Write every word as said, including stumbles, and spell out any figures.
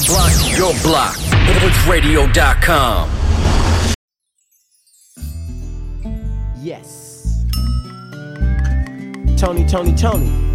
block to your block. hits radio dot com. Yes. Tony, Tony, Tony.